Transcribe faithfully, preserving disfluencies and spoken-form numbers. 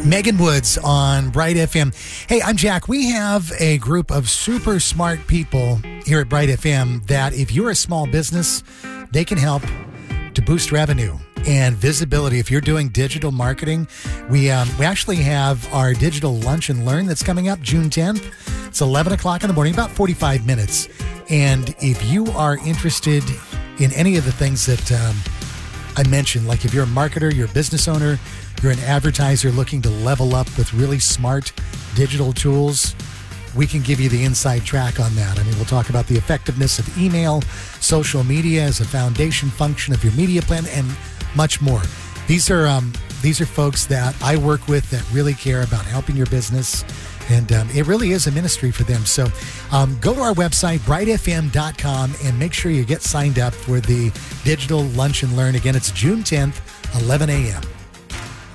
Megan Woods on Bright F M. Hey, I'm Jack. We have a group of super smart people here at Bright F M that if you're a small business, they can help to boost revenue and visibility. If you're doing digital marketing, we um, we actually have our digital lunch and learn that's coming up June tenth. It's eleven o'clock in the morning, about forty-five minutes. And if you are interested in any of the things that um, I mentioned, like if you're a marketer, you're a business owner, you're an advertiser looking to level up with really smart digital tools, we can give you the inside track on that. I mean, we'll talk about the effectiveness of email, social media as a foundation function of your media plan, and much more. These are um, these are folks that I work with that really care about helping your business, and um, it really is a ministry for them. So um, go to our website, bright f m dot com, and make sure you get signed up for the digital lunch and learn. Again, it's June tenth, eleven a.m.